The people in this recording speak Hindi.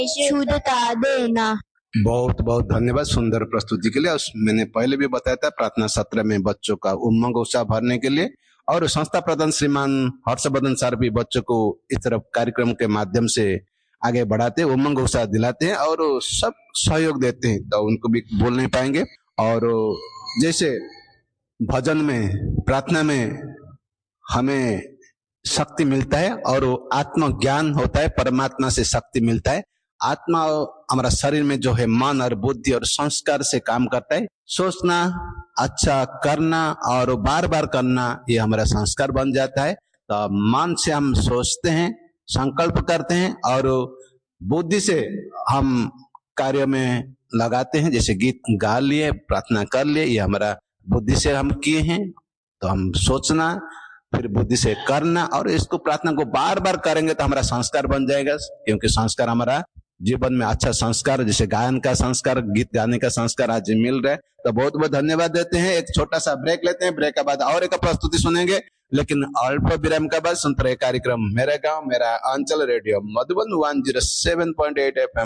शुद्धता देना। बहुत बहुत धन्यवाद सुंदर प्रस्तुति के लिए। और मैंने पहले भी बताया था प्रार्थना सत्र में बच्चों का उमंग उत्साह भरने के लिए, और संस्था प्रधान श्रीमान हर्षवर्धन सर भी बच्चों को इस तरफ कार्यक्रम के माध्यम से आगे बढ़ाते, उमंग उत्साह दिलाते हैं और सब सहयोग देते हैं, तो उनको भी बोल नहीं पाएंगे। और जैसे भजन में, प्रार्थना में हमें शक्ति मिलता है और आत्मज्ञान होता है, परमात्मा से शक्ति मिलता है। आत्मा हमारा शरीर में जो है मन और बुद्धि और संस्कार से काम करता है। सोचना, अच्छा करना और बार बार करना, ये हमारा संस्कार बन जाता है। तो मन से हम सोचते हैं, संकल्प करते हैं और बुद्धि से हम कार्य में लगाते हैं। जैसे गीत गा लिए, प्रार्थना कर लिए, ये हमारा बुद्धि से हम किए हैं। तो हम सोचना, फिर बुद्धि से करना, और इसको प्रार्थना को बार बार करेंगे तो हमारा संस्कार बन जाएगा। क्योंकि संस्कार हमारा जीवन में अच्छा संस्कार, जैसे गायन का संस्कार, गीत गाने का संस्कार आज मिल रहा है। तो बहुत बहुत धन्यवाद देते हैं। एक छोटा सा ब्रेक लेते हैं, ब्रेक के बाद और एक प्रस्तुति सुनेंगे, लेकिन अल्प विराम के बाद सुनते रहे कार्यक्रम मेरा गांव मेरा अंचल, रेडियो मधुबन 107.8 FM।